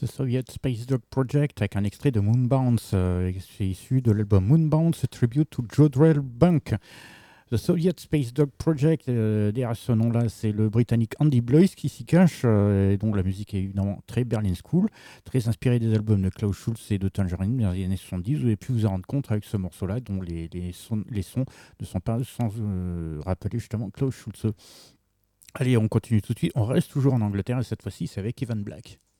The Soviet Space Dog Project avec un extrait de Moonbounce. C'est issu de l'album Moonbounce, a tribute to Jodrell Bunk. The Soviet Space Dog Project, derrière ce nom-là, c'est le britannique Andy Blois qui s'y cache. Et donc la musique est évidemment très Berlin School, très inspirée des albums de Klaus Schulze et de Tangerine dans les années 70. Vous avez pu vous en rendre compte avec ce morceau-là, dont les sons ne sont pas sans rappeler justement Klaus Schulze. Allez, on continue tout de suite. On reste toujours en Angleterre et cette fois-ci, c'est avec Evan Black.